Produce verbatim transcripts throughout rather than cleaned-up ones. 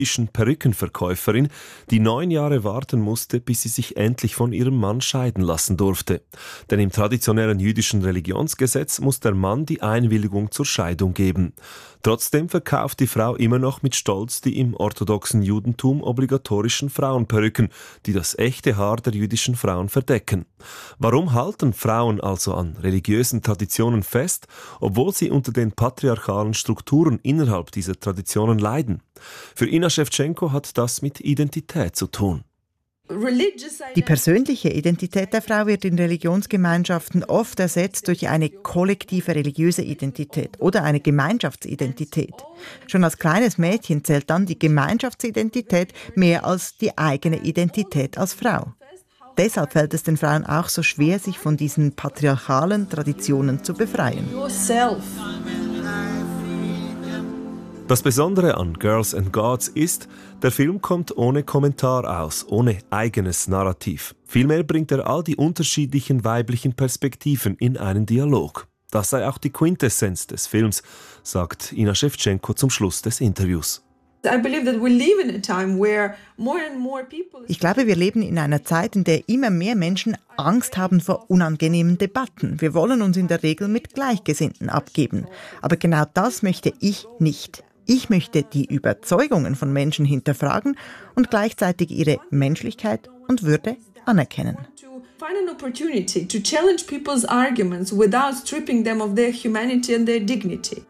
jüdischen Perückenverkäuferin, die neun Jahre warten musste, bis sie sich endlich von ihrem Mann scheiden lassen durfte. Denn im traditionellen jüdischen Religionsgesetz muss der Mann die Einwilligung zur Scheidung geben. Trotzdem verkauft die Frau immer noch mit Stolz die im orthodoxen Judentum obligatorischen Frauenperücken, die das echte Haar der jüdischen Frauen verdecken. Warum halten Frauen also an religiösen Traditionen fest, obwohl sie unter den patriarchalen Strukturen innerhalb dieser Traditionen leiden? Für Ina Schewtschenko hat das mit Identität zu tun. Die persönliche Identität der Frau wird in Religionsgemeinschaften oft ersetzt durch eine kollektive religiöse Identität oder eine Gemeinschaftsidentität. Schon als kleines Mädchen zählt dann die Gemeinschaftsidentität mehr als die eigene Identität als Frau. Deshalb fällt es den Frauen auch so schwer, sich von diesen patriarchalen Traditionen zu befreien. Das Besondere an Girls and Gods ist, der Film kommt ohne Kommentar aus, ohne eigenes Narrativ. Vielmehr bringt er all die unterschiedlichen weiblichen Perspektiven in einen Dialog. Das sei auch die Quintessenz des Films, sagt Ina Schewtschenko zum Schluss des Interviews. Ich glaube, wir leben in einer Zeit, in der immer mehr Menschen Angst haben vor unangenehmen Debatten. Wir wollen uns in der Regel mit Gleichgesinnten abgeben. Aber genau das möchte ich nicht. Ich möchte die Überzeugungen von Menschen hinterfragen und gleichzeitig ihre Menschlichkeit und Würde anerkennen. Find an opportunity to challenge people's arguments without stripping them of their humanity and their dignity.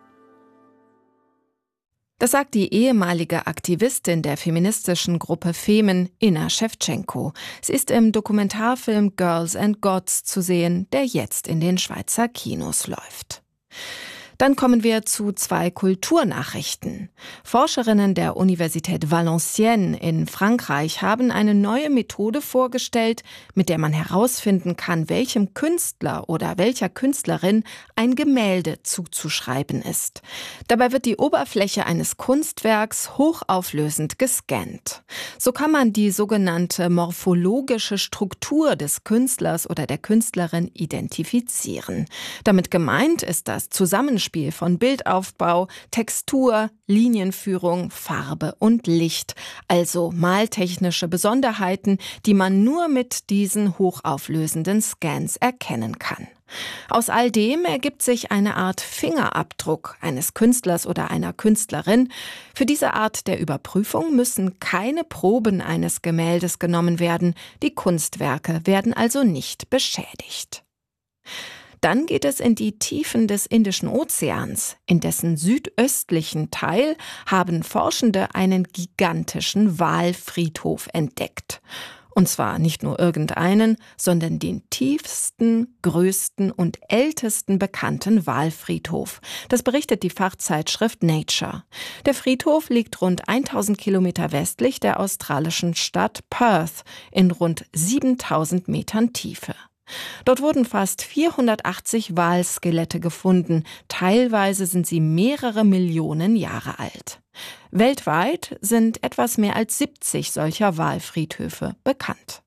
Das sagt die ehemalige Aktivistin der feministischen Gruppe Femen, Ina Schewtschenko. Sie ist im Dokumentarfilm Girls and Gods zu sehen, der jetzt in den Schweizer Kinos läuft. Dann kommen wir zu zwei Kulturnachrichten. Forscherinnen der Universität Valenciennes in Frankreich haben eine neue Methode vorgestellt, mit der man herausfinden kann, welchem Künstler oder welcher Künstlerin ein Gemälde zuzuschreiben ist. Dabei wird die Oberfläche eines Kunstwerks hochauflösend gescannt. So kann man die sogenannte morphologische Struktur des Künstlers oder der Künstlerin identifizieren. Damit gemeint ist das Zusammenspiel von Bildaufbau, Textur, Linienführung, Farbe und Licht, also maltechnische Besonderheiten, die man nur mit diesen hochauflösenden Scans erkennen kann. Aus all dem ergibt sich eine Art Fingerabdruck eines Künstlers oder einer Künstlerin. Für diese Art der Überprüfung müssen keine Proben eines Gemäldes genommen werden, die Kunstwerke werden also nicht beschädigt. Dann geht es in die Tiefen des Indischen Ozeans. In dessen südöstlichen Teil haben Forschende einen gigantischen Walfriedhof entdeckt. Und zwar nicht nur irgendeinen, sondern den tiefsten, größten und ältesten bekannten Walfriedhof. Das berichtet die Fachzeitschrift Nature. Der Friedhof liegt rund tausend Kilometer westlich der australischen Stadt Perth in rund siebentausend Metern Tiefe. Dort wurden fast vierhundertachtzig Walskelette gefunden. Teilweise sind sie mehrere Millionen Jahre alt. Weltweit sind etwas mehr als siebzig solcher Walfriedhöfe bekannt.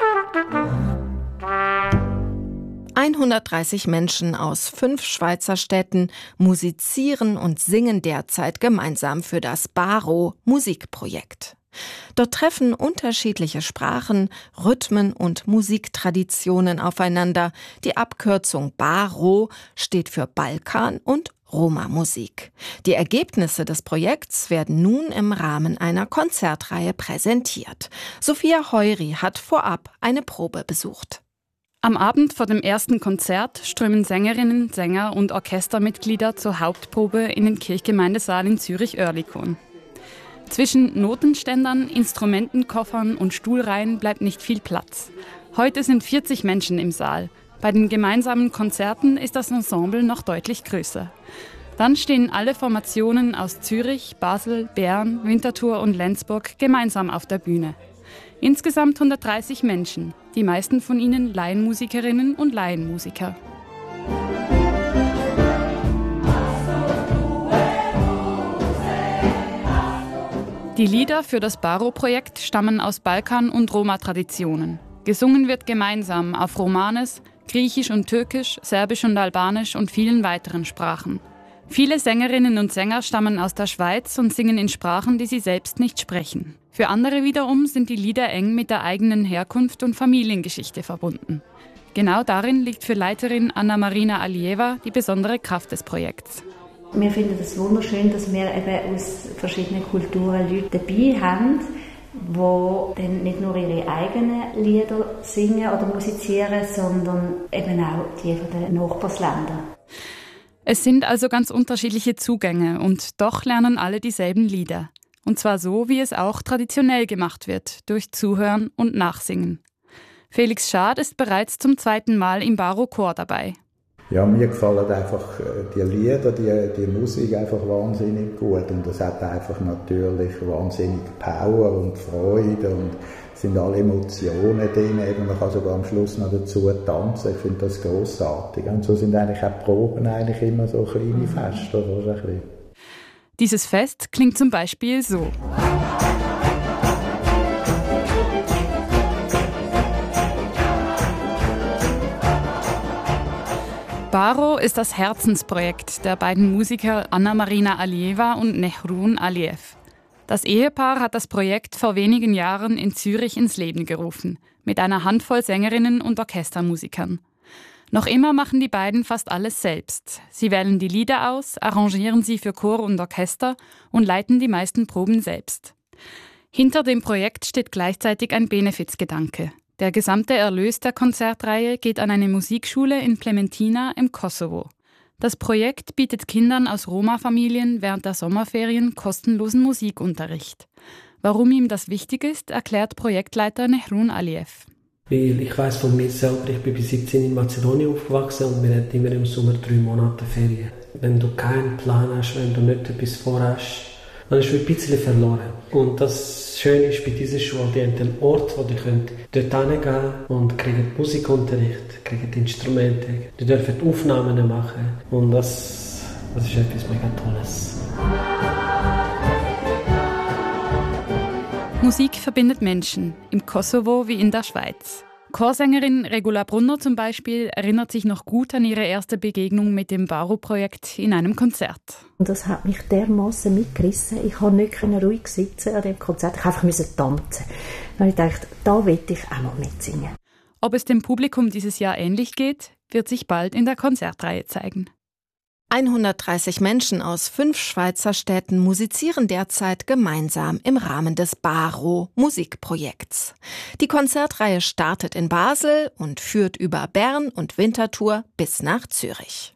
hundertdreißig Menschen aus fünf Schweizer Städten musizieren und singen derzeit gemeinsam für das Baro-Musikprojekt. Dort treffen unterschiedliche Sprachen, Rhythmen und Musiktraditionen aufeinander. Die Abkürzung Baro steht für Balkan und Roma-Musik. Die Ergebnisse des Projekts werden nun im Rahmen einer Konzertreihe präsentiert. Sophia Heury hat vorab eine Probe besucht. Am Abend vor dem ersten Konzert strömen Sängerinnen, Sänger und Orchestermitglieder zur Hauptprobe in den Kirchgemeindesaal in Zürich-Oerlikon. Zwischen Notenständern, Instrumentenkoffern und Stuhlreihen bleibt nicht viel Platz. Heute sind vierzig Menschen im Saal. Bei den gemeinsamen Konzerten ist das Ensemble noch deutlich größer. Dann stehen alle Formationen aus Zürich, Basel, Bern, Winterthur und Lenzburg gemeinsam auf der Bühne. Insgesamt hundertdreißig Menschen, die meisten von ihnen Laienmusikerinnen und Laienmusiker. Die Lieder für das Baro-Projekt stammen aus Balkan- und Roma-Traditionen. Gesungen wird gemeinsam auf Romanes, Griechisch und Türkisch, Serbisch und Albanisch und vielen weiteren Sprachen. Viele Sängerinnen und Sänger stammen aus der Schweiz und singen in Sprachen, die sie selbst nicht sprechen. Für andere wiederum sind die Lieder eng mit der eigenen Herkunft und Familiengeschichte verbunden. Genau darin liegt für Leiterin Anna-Marina Alieva die besondere Kraft des Projekts. Wir finden es wunderschön, dass wir eben aus verschiedenen Kulturen Leute dabei haben, die dann nicht nur ihre eigenen Lieder singen oder musizieren, sondern eben auch die von den Nachbarländern. Es sind also ganz unterschiedliche Zugänge und doch lernen alle dieselben Lieder. Und zwar so, wie es auch traditionell gemacht wird, durch Zuhören und Nachsingen. Felix Schad ist bereits zum zweiten Mal im Baro-Chor dabei. Ja, mir gefallen einfach die Lieder, die, die Musik einfach wahnsinnig gut und es hat einfach natürlich wahnsinnig Power und Freude und es sind alle Emotionen drin, eben man kann sogar am Schluss noch dazu tanzen, ich finde das grossartig. Und so sind eigentlich auch die Proben eigentlich immer so kleine Feste oder so ein bisschen. Dieses Fest klingt zum Beispiel so. Baro ist das Herzensprojekt der beiden Musiker Anna-Marina Alieva und Nehrun Aliev. Das Ehepaar hat das Projekt vor wenigen Jahren in Zürich ins Leben gerufen, mit einer Handvoll Sängerinnen und Orchestermusikern. Noch immer machen die beiden fast alles selbst. Sie wählen die Lieder aus, arrangieren sie für Chor und Orchester und leiten die meisten Proben selbst. Hinter dem Projekt steht gleichzeitig ein Benefizgedanke. Der gesamte Erlös der Konzertreihe geht an eine Musikschule in Plementina im Kosovo. Das Projekt bietet Kindern aus Roma-Familien während der Sommerferien kostenlosen Musikunterricht. Warum ihm das wichtig ist, erklärt Projektleiter Nehrun Aliev. Weil ich weiss von mir selber, ich bin bis siebzehn in Mazedonien aufgewachsen und wir hatten immer im Sommer drei Monate Ferien. Wenn du keinen Plan hast, wenn du nicht etwas vorhast, dann ist man ein bisschen verloren. Und das Schöne ist bei dieser Schule, die haben einen Ort, wo die können dort hingehen und kriegen Musikunterricht, kriegen Instrumente, die dürfen Aufnahmen machen. Und das, das ist etwas mega Tolles. Musik verbindet Menschen, im Kosovo wie in der Schweiz. Chorsängerin Regula Brunner zum Beispiel erinnert sich noch gut an ihre erste Begegnung mit dem Baro-Projekt in einem Konzert. Und das hat mich dermassen mitgerissen. Ich konnte nicht ruhig sitzen an dem Konzert. Ich musste einfach tanzen. Und ich dachte, da will ich auch mal mitsingen. Ob es dem Publikum dieses Jahr ähnlich geht, wird sich bald in der Konzertreihe zeigen. hundertdreißig Menschen aus fünf Schweizer Städten musizieren derzeit gemeinsam im Rahmen des Baro-Musikprojekts. Die Konzertreihe startet in Basel und führt über Bern und Winterthur bis nach Zürich.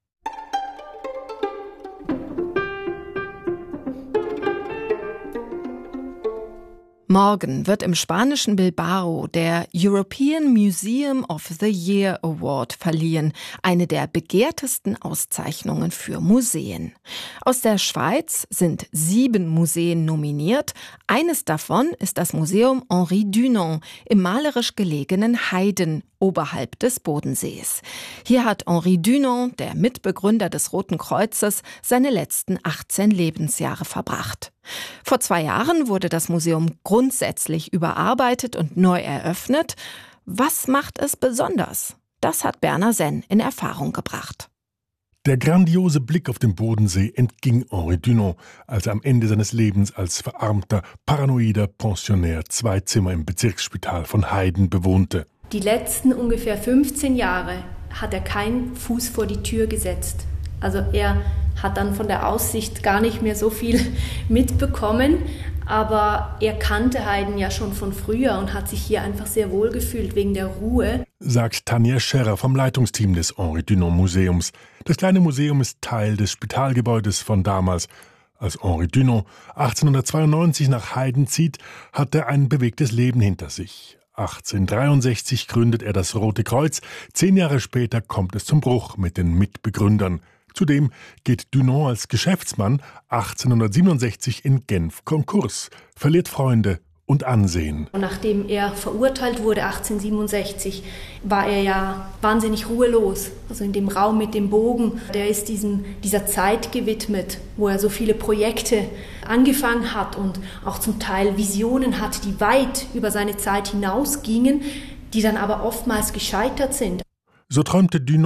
Morgen wird im spanischen Bilbao der European Museum of the Year Award verliehen, eine der begehrtesten Auszeichnungen für Museen. Aus der Schweiz sind sieben Museen nominiert. Eines davon ist das Museum Henri Dunant im malerisch gelegenen Heiden oberhalb des Bodensees. Hier hat Henri Dunant, der Mitbegründer des Roten Kreuzes, seine letzten achtzehn Lebensjahre verbracht. Vor zwei Jahren wurde das Museum grundsätzlich überarbeitet und neu eröffnet. Was macht es besonders? Das hat Berner Senn in Erfahrung gebracht. Der grandiose Blick auf den Bodensee entging Henri Dunant, als er am Ende seines Lebens als verarmter, paranoider Pensionär zwei Zimmer im Bezirksspital von Heiden bewohnte. Die letzten ungefähr fünfzehn Jahre hat er keinen Fuß vor die Tür gesetzt. Also er hat dann von der Aussicht gar nicht mehr so viel mitbekommen, aber er kannte Heiden ja schon von früher und hat sich hier einfach sehr wohl gefühlt wegen der Ruhe. Sagt Tanja Scherrer vom Leitungsteam des Henri Dunant Museums. Das kleine Museum ist Teil des Spitalgebäudes von damals. Als Henri Dunant achtzehnhundertzweiundneunzig nach Heiden zieht, hat er ein bewegtes Leben hinter sich. achtzehnhundertdreiundsechzig gründet er das Rote Kreuz. Zehn Jahre später kommt es zum Bruch mit den Mitbegründern. Zudem geht Dunant als Geschäftsmann achtzehnhundertsiebenundsechzig in Genf Konkurs, verliert Freunde und Ansehen. Nachdem er verurteilt wurde achtzehnhundertsiebenundsechzig, war er ja wahnsinnig ruhelos. Also in dem Raum mit dem Bogen, der ist diesem, dieser Zeit gewidmet, wo er so viele Projekte angefangen hat und auch zum Teil Visionen hat, die weit über seine Zeit hinausgingen, die dann aber oftmals gescheitert sind. So träumte Dunant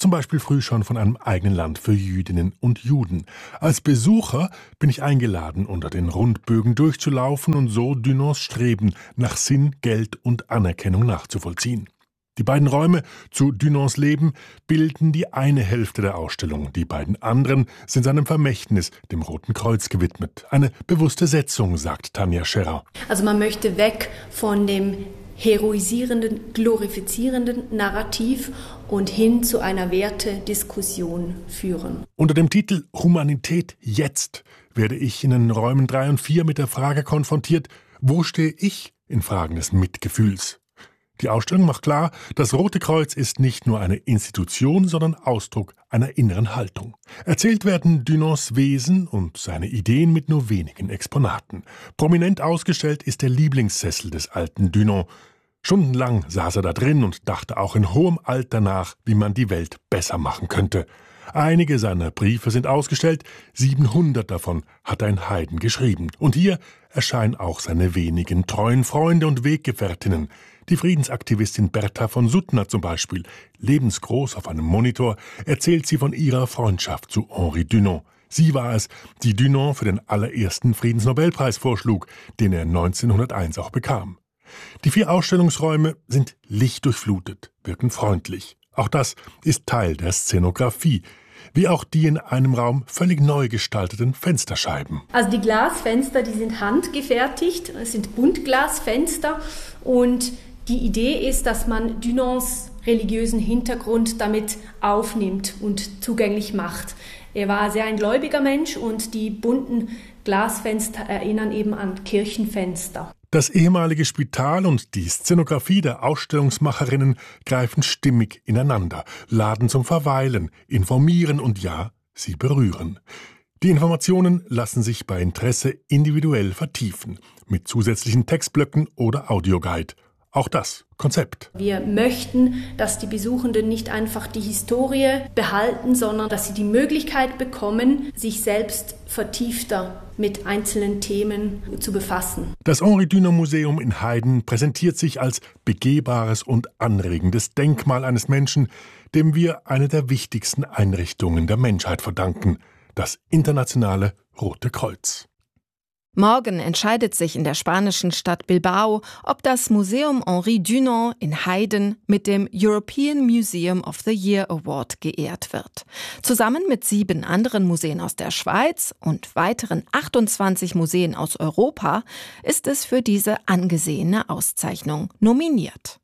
zum Beispiel früh schon von einem eigenen Land für Jüdinnen und Juden. Als Besucher bin ich eingeladen, unter den Rundbögen durchzulaufen und so Dunants Streben nach Sinn, Geld und Anerkennung nachzuvollziehen. Die beiden Räume zu Dunants Leben bilden die eine Hälfte der Ausstellung. Die beiden anderen sind seinem Vermächtnis, dem Roten Kreuz, gewidmet. Eine bewusste Setzung, sagt Tanja Scherrer. Also man möchte weg von dem heroisierenden, glorifizierenden Narrativ und hin zu einer Wertediskussion führen. Unter dem Titel Humanität jetzt werde ich in den Räumen drei und vier mit der Frage konfrontiert, wo stehe ich in Fragen des Mitgefühls? Die Ausstellung macht klar, das Rote Kreuz ist nicht nur eine Institution, sondern Ausdruck einer inneren Haltung. Erzählt werden Dunants Wesen und seine Ideen mit nur wenigen Exponaten. Prominent ausgestellt ist der Lieblingssessel des alten Dunant. Stundenlang saß er da drin und dachte auch in hohem Alter nach, wie man die Welt besser machen könnte. Einige seiner Briefe sind ausgestellt, siebenhundert davon hat ein Heiden geschrieben. Und hier erscheinen auch seine wenigen treuen Freunde und Weggefährtinnen. Die Friedensaktivistin Bertha von Suttner zum Beispiel, lebensgroß auf einem Monitor, erzählt sie von ihrer Freundschaft zu Henri Dunant. Sie war es, die Dunant für den allerersten Friedensnobelpreis vorschlug, den er neunzehnhunderteins auch bekam. Die vier Ausstellungsräume sind lichtdurchflutet, wirken freundlich. Auch das ist Teil der Szenografie, wie auch die in einem Raum völlig neu gestalteten Fensterscheiben. Also die Glasfenster, die sind handgefertigt, es sind Buntglasfenster und die Idee ist, dass man Dunants religiösen Hintergrund damit aufnimmt und zugänglich macht. Er war sehr ein gläubiger Mensch und die bunten Glasfenster erinnern eben an Kirchenfenster. Das ehemalige Spital und die Szenografie der Ausstellungsmacherinnen greifen stimmig ineinander, laden zum Verweilen, informieren und ja, sie berühren. Die Informationen lassen sich bei Interesse individuell vertiefen, mit zusätzlichen Textblöcken oder Audioguide. Auch das Konzept. Wir möchten, dass die Besuchenden nicht einfach die Historie behalten, sondern dass sie die Möglichkeit bekommen, sich selbst vertiefter mit einzelnen Themen zu befassen. Das Henri Dunant Museum in Heiden präsentiert sich als begehbares und anregendes Denkmal eines Menschen, dem wir eine der wichtigsten Einrichtungen der Menschheit verdanken, das internationale Rote Kreuz. Morgen entscheidet sich in der spanischen Stadt Bilbao, ob das Museum Henri Dunant in Heiden mit dem European Museum of the Year Award geehrt wird. Zusammen mit sieben anderen Museen aus der Schweiz und weiteren achtundzwanzig Museen aus Europa ist es für diese angesehene Auszeichnung nominiert.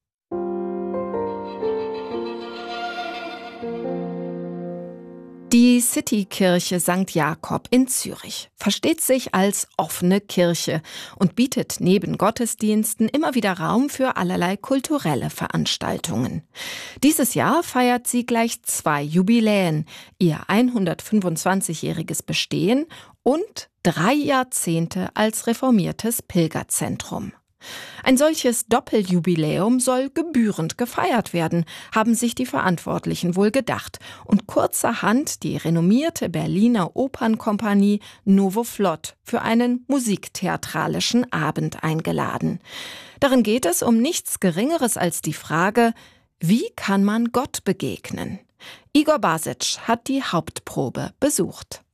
Die Citykirche Sankt Jakob in Zürich versteht sich als offene Kirche und bietet neben Gottesdiensten immer wieder Raum für allerlei kulturelle Veranstaltungen. Dieses Jahr feiert sie gleich zwei Jubiläen, ihr hundertfünfundzwanzigjähriges Bestehen und drei Jahrzehnte als reformiertes Pilgerzentrum. Ein solches Doppeljubiläum soll gebührend gefeiert werden, haben sich die Verantwortlichen wohl gedacht und kurzerhand die renommierte Berliner Opernkompanie Novo Flott für einen musiktheatralischen Abend eingeladen. Darin geht es um nichts Geringeres als die Frage, wie kann man Gott begegnen? Igor Basic hat die Hauptprobe besucht.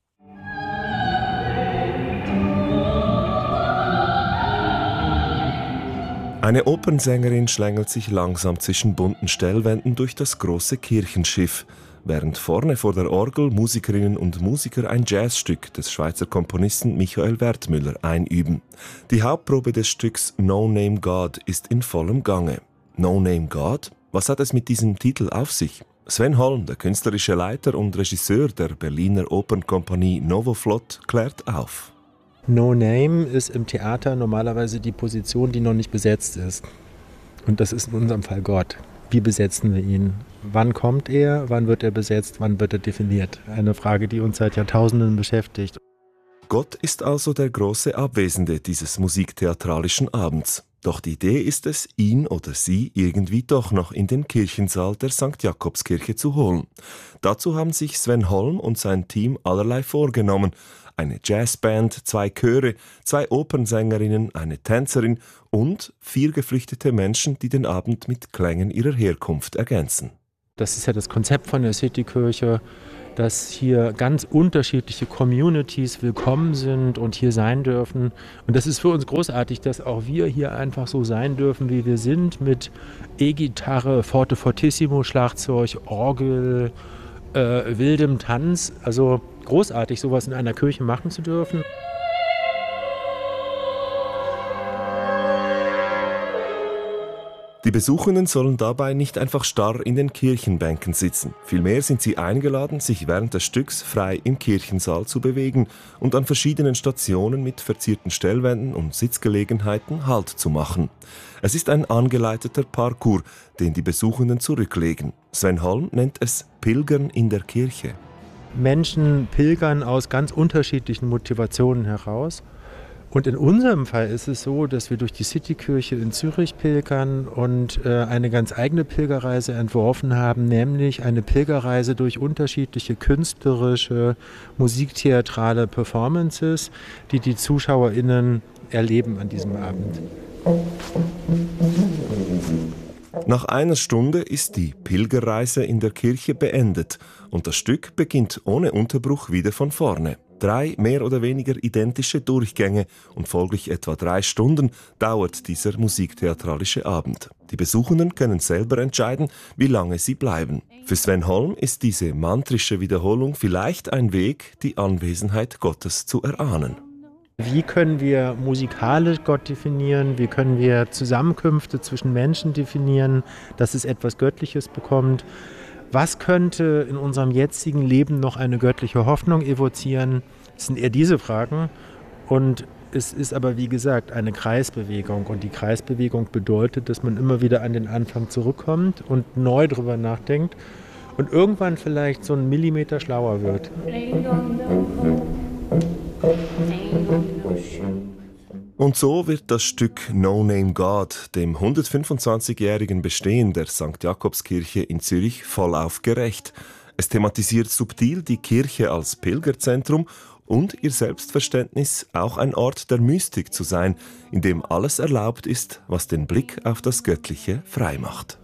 Eine Opernsängerin schlängelt sich langsam zwischen bunten Stellwänden durch das große Kirchenschiff, während vorne vor der Orgel Musikerinnen und Musiker ein Jazzstück des Schweizer Komponisten Michael Wertmüller einüben. Die Hauptprobe des Stücks No Name God ist in vollem Gange. No Name God? Was hat es mit diesem Titel auf sich? Sven Holm, der künstlerische Leiter und Regisseur der Berliner Opernkompanie Novo Flott, klärt auf. No Name ist im Theater normalerweise die Position, die noch nicht besetzt ist. Und das ist in unserem Fall Gott. Wie besetzen wir ihn? Wann kommt er? Wann wird er besetzt? Wann wird er definiert? Eine Frage, die uns seit Jahrtausenden beschäftigt. Gott ist also der große Abwesende dieses musiktheatralischen Abends. Doch die Idee ist es, ihn oder sie irgendwie doch noch in den Kirchensaal der Sankt Jakobskirche zu holen. Dazu haben sich Sven Holm und sein Team allerlei vorgenommen. Eine Jazzband, zwei Chöre, zwei Opernsängerinnen, eine Tänzerin und vier geflüchtete Menschen, die den Abend mit Klängen ihrer Herkunft ergänzen. Das ist ja das Konzept von der Citykirche, dass hier ganz unterschiedliche Communities willkommen sind und hier sein dürfen. Und das ist für uns großartig, dass auch wir hier einfach so sein dürfen, wie wir sind, mit E-Gitarre, Forte Fortissimo, Schlagzeug, Orgel, äh, wildem Tanz. Also großartig, sowas in einer Kirche machen zu dürfen. Die Besuchenden sollen dabei nicht einfach starr in den Kirchenbänken sitzen. Vielmehr sind sie eingeladen, sich während des Stücks frei im Kirchensaal zu bewegen und an verschiedenen Stationen mit verzierten Stellwänden und Sitzgelegenheiten Halt zu machen. Es ist ein angeleiteter Parcours, den die Besuchenden zurücklegen. Sven Holm nennt es Pilgern in der Kirche. Menschen pilgern aus ganz unterschiedlichen Motivationen heraus. Und in unserem Fall ist es so, dass wir durch die Citykirche in Zürich pilgern und äh, eine ganz eigene Pilgerreise entworfen haben, nämlich eine Pilgerreise durch unterschiedliche künstlerische, musiktheatrale Performances, die die ZuschauerInnen erleben an diesem Abend. Nach einer Stunde ist die Pilgerreise in der Kirche beendet und das Stück beginnt ohne Unterbruch wieder von vorne. Drei mehr oder weniger identische Durchgänge und folglich etwa drei Stunden dauert dieser musiktheatralische Abend. Die Besuchenden können selber entscheiden, wie lange sie bleiben. Für Sven Holm ist diese mantrische Wiederholung vielleicht ein Weg, die Anwesenheit Gottes zu erahnen. Wie können wir musikalisch Gott definieren? Wie können wir Zusammenkünfte zwischen Menschen definieren, dass es etwas Göttliches bekommt? Was könnte in unserem jetzigen Leben noch eine göttliche Hoffnung evozieren? Das sind eher diese Fragen. Und es ist aber, wie gesagt, eine Kreisbewegung. Und die Kreisbewegung bedeutet, dass man immer wieder an den Anfang zurückkommt und neu drüber nachdenkt und irgendwann vielleicht so einen Millimeter schlauer wird. Und so wird das Stück No Name God dem hundertfünfundzwanzigjährigen Bestehen der Sankt Jakobskirche in Zürich vollauf gerecht. Es thematisiert subtil die Kirche als Pilgerzentrum und ihr Selbstverständnis, auch ein Ort der Mystik zu sein, in dem alles erlaubt ist, was den Blick auf das Göttliche frei macht.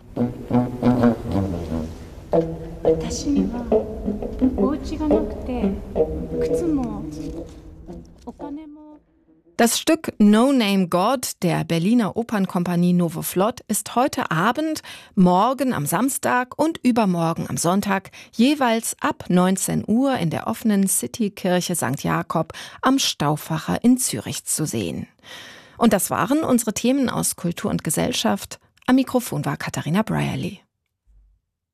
Das Stück No Name God der Berliner Opernkompanie Novo Flot ist heute Abend, morgen am Samstag und übermorgen am Sonntag jeweils ab neunzehn Uhr in der offenen Citykirche Sankt Jakob am Stauffacher in Zürich zu sehen. Und das waren unsere Themen aus Kultur und Gesellschaft. Am Mikrofon war Katharina Brierley.